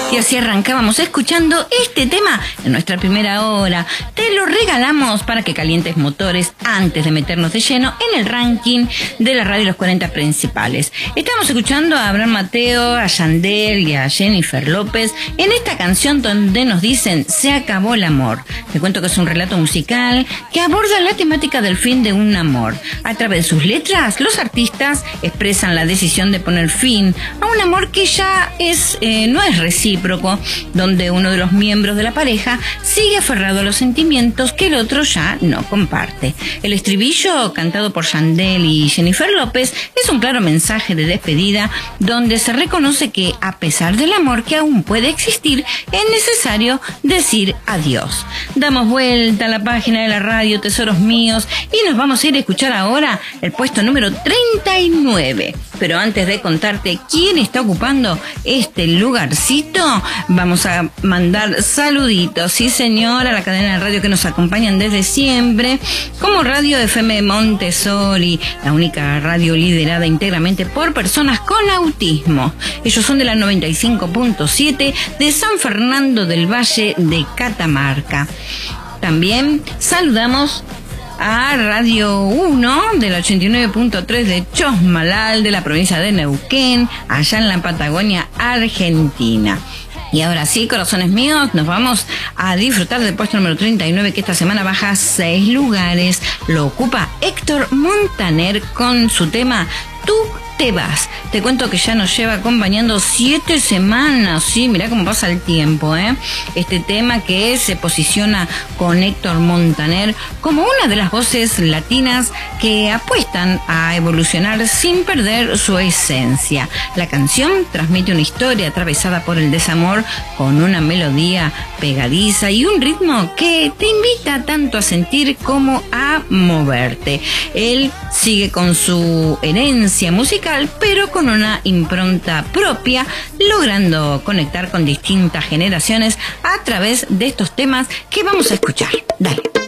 Y así arrancábamos escuchando este tema en nuestra primera hora. Te lo regalamos para que calientes motores antes de meternos de lleno en el ranking de la radio de los 40 principales. Estamos escuchando a Abraham Mateo, a Yandel y a Jennifer López en esta canción donde nos dicen se acabó el amor. Te cuento que es un relato musical que aborda la temática del fin de un amor. A través de sus letras, los artistas expresan la decisión de poner fin a un amor que ya no es recíproco, donde uno de los miembros de la pareja sigue aferrado a los sentimientos que el otro ya no comparte. El estribillo, cantado por Yandel y Jennifer López, es un claro mensaje de despedida donde se reconoce que, a pesar del amor que aún puede existir, es necesario decir adiós. Damos vuelta a la página de la radio, tesoros míos, y nos vamos a ir a escuchar ahora el puesto número 39. Pero antes de contarte quién está ocupando este lugarcito, vamos a mandar saluditos, sí señor, a la cadena de radio que nos acompañan desde siempre, como Radio FM Montessori, la única radio liderada íntegramente por personas con autismo. Ellos son de la 95.7 de San Fernando del Valle de Catamarca. También saludamos a Radio 1 del 89.3 de Chosmalal, de la provincia de Neuquén, allá en la Patagonia Argentina. Y ahora sí, corazones míos, nos vamos a disfrutar del puesto número 39, que esta semana baja 6 lugares. Lo ocupa Héctor Montaner con su tema Tú te vas. Te cuento que ya nos lleva acompañando 7 semanas. Sí, mirá cómo pasa el tiempo, Este tema que se posiciona con Héctor Montaner como una de las voces latinas que apuestan a evolucionar sin perder su esencia. La canción transmite una historia atravesada por el desamor con una melodía pegadiza y un ritmo que te invita tanto a sentir como a moverte. Él sigue con su herencia musical, pero con una impronta propia, logrando conectar con distintas generaciones a través de estos temas que vamos a escuchar. Dale.